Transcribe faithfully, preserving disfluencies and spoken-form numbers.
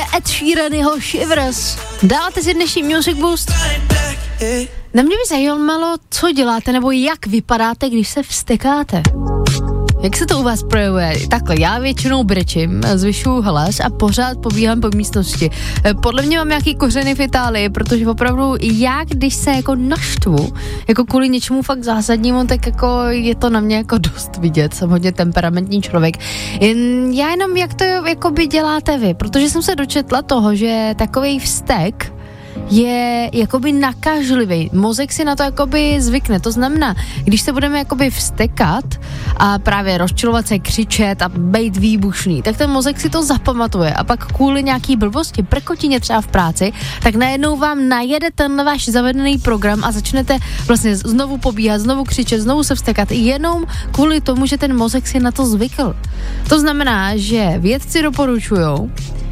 Ed Sheeranho Shivers. Dáte si dnešní Music Boost? Na mě by zajímalo, co děláte, nebo jak vypadáte, když se vztekáte. Jak se to u vás projevuje? Takhle, já většinou brečím, zvyšuju hlas a pořád pobíhám po místnosti. Podle mě mám nějaký kořeny v Itálii, protože opravdu já, když se jako naštvu, jako kvůli něčemu fakt zásadnímu, tak jako je to na mě jako dost vidět. Jsem hodně temperamentní člověk. Jen, já jenom, jak to jakoby děláte vy, protože jsem se dočetla toho, že takovej vztek je jakoby nakažlivý. Mozek si na to jakoby zvykne. To znamená, když se budeme jakoby vztekat a právě rozčilovat se, křičet a bejt výbušný, tak ten mozek si to zapamatuje a pak kvůli nějaký blbosti, prkotině třeba v práci, tak najednou vám najede ten váš zavedený program a začnete vlastně znovu pobíhat, znovu křičet, znovu se vztekat, jenom kvůli tomu, že ten mozek si na to zvykl. To znamená, že vědci doporučujou,